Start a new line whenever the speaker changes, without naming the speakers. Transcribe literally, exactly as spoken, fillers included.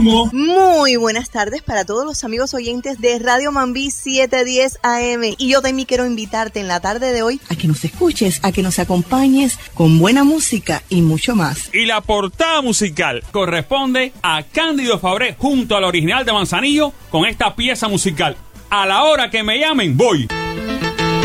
ritmo.
Muy buenas tardes para todos los amigos oyentes de Radio Mambí setecientos diez A M. Y yo también quiero invitarte en la tarde de hoy
a que nos escuches, a que nos acompañes con buena música y mucho más.
Y la portada musical corresponde a Cándido Fabré junto al original de Manzanillo con esta pieza musical. A la hora que me llamen, voy.